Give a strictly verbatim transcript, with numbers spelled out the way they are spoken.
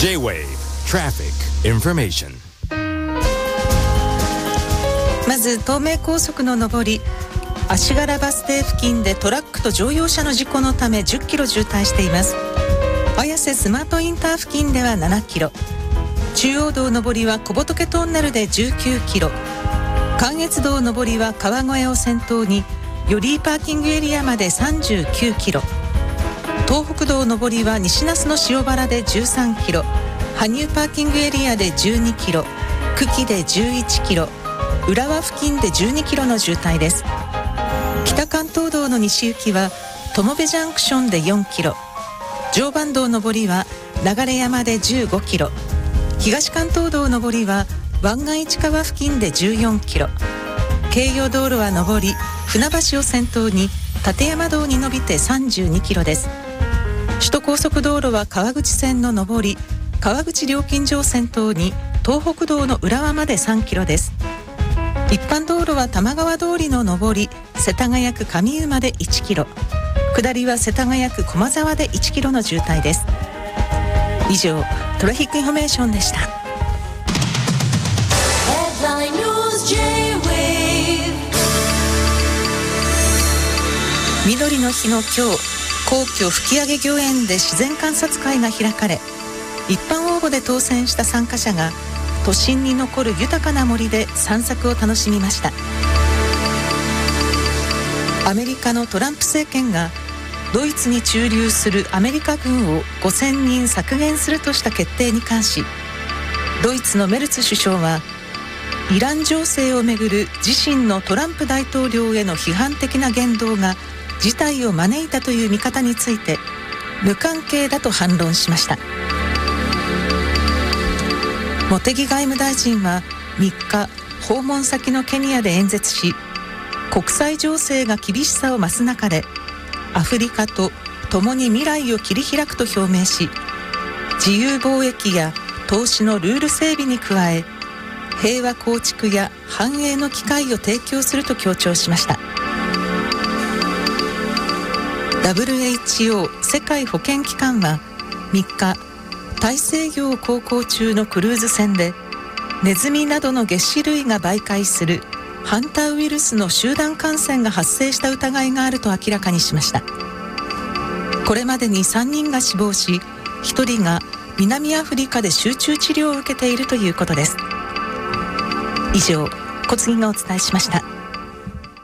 J-Wave Traffic Information。 まず東名高速の上り足柄バス停付近でトラックと乗用車の事故のためじゅっキロ渋滞しています。綾瀬スマートインター付近ではななキロ、中央道上りは小仏トンネルでじゅうきゅうキロ、関越道上りは川越を先頭に寄居パーキングエリアまでさんじゅうきゅうキロ、東北道上りは西那須の塩原でじゅうさんキロ、羽生パーキングエリアでじゅうにキロ、久喜でじゅういちキロ、浦和付近でじゅうにキロの渋滞です。北関東道の西行きは友部ジャンクションでよんキロ、常磐道上りは流山でじゅうごキロ、東関東道上りは湾岸市川付近でじゅうよんキロ、京葉道路は上り船橋を先頭に立山道に伸びてさんじゅうにキロです。首都高速道路は川口線の上り川口料金所を先頭に東北道の浦和までさんキロです。一般道路は玉川通りの上り世田谷区上湯までいちキロ、下りは世田谷区駒沢でいちキロの渋滞です。以上トラフィックインフォメーションでした。緑の日の今日、皇居吹上御苑で自然観察会が開かれ、一般応募で当選した参加者が都心に残る豊かな森で散策を楽しみました。アメリカのトランプ政権がドイツに駐留するアメリカ軍をごせんにん削減するとした決定に関し、ドイツのメルツ首相はイラン情勢をめぐる自身のトランプ大統領への批判的な言動が事態を招いたという見方について無関係だと反論しました。茂木外務大臣はみっか訪問先のケニアで演説し、国際情勢が厳しさを増す中でアフリカと共に未来を切り開くと表明し、自由貿易や投資のルール整備に加え平和構築や繁栄の機会を提供すると強調しました。 ダブリューエイチオー 世界保健機関はみっか大西洋を航行中のクルーズ船でネズミなどの齧歯類が媒介するハンターウイルスの集団感染が発生した疑いがあると明らかにしました。これまでにさんにんが死亡し、ひとりが南アフリカで集中治療を受けているということです。以上、小杉がお伝えしました。